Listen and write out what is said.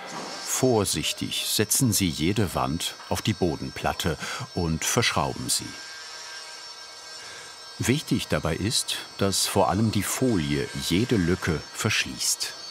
Vorsichtig setzen Sie jede Wand auf die Bodenplatte und verschrauben sie. Wichtig dabei ist, dass vor allem die Folie jede Lücke verschließt.